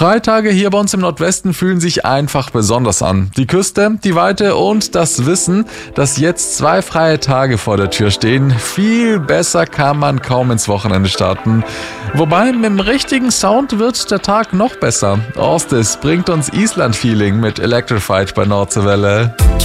Freitage hier bei uns im Nordwesten fühlen sich einfach besonders an. Die Küste, die Weite und das Wissen, dass jetzt 2 freie Tage vor der Tür stehen. Viel besser kann man kaum ins Wochenende starten. Wobei, mit dem richtigen Sound wird der Tag noch besser. Orsted bringt uns Island-Feeling mit Electrified bei Nordseewelle.